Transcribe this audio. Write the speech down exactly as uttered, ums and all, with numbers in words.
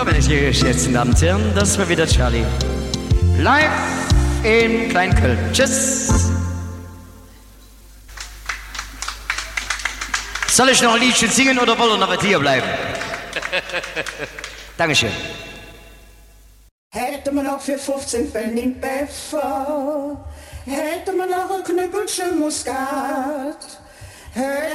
meine sehr geschätzten Damen und Herren, das war wieder Charlie. Live in Kleinköln. Tschüss. Soll ich noch ein Liedchen singen oder wollen wir noch hier bleiben? Dankeschön. Hätte man auch für fünfzehn Pfennig Pfeffer, hätte man auch ein Knüppelchen Muskat, hätte